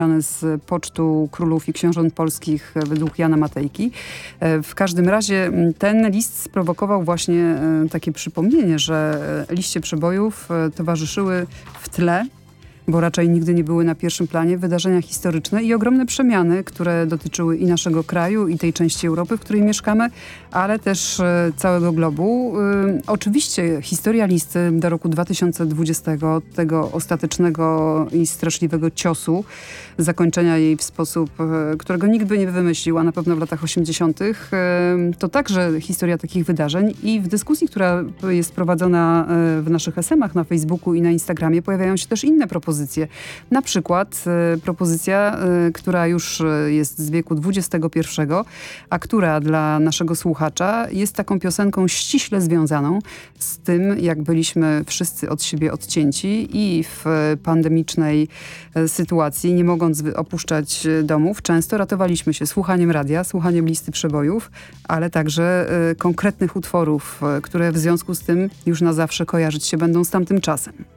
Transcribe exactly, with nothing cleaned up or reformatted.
z Pocztu Królów i Książąt Polskich według Jana Matejki. W każdym razie ten list sprowokował właśnie takie przypomnienie, że liście przebojów towarzyszyły w tle, bo raczej nigdy nie były na pierwszym planie, wydarzenia historyczne i ogromne przemiany, które dotyczyły i naszego kraju, i tej części Europy, w której mieszkamy, ale też e, całego globu. E, oczywiście historia listy do roku dwa tysiące dwudziestego, tego ostatecznego i straszliwego ciosu, zakończenia jej w sposób, e, którego nikt by nie wymyślił, a na pewno w latach osiemdziesiątych. E, to także historia takich wydarzeń i w dyskusji, która jest prowadzona e, w naszych es emach na Facebooku i na Instagramie, pojawiają się też inne propozycje. Na przykład y, propozycja, y, która już y, jest z wieku dwudziestego pierwszego, a która dla naszego słuchacza jest taką piosenką ściśle związaną z tym, jak byliśmy wszyscy od siebie odcięci i w y, pandemicznej y, sytuacji, nie mogąc opuszczać y, domów, często ratowaliśmy się słuchaniem radia, słuchaniem listy przebojów, ale także y, konkretnych utworów, y, które w związku z tym już na zawsze kojarzyć się będą z tamtym czasem.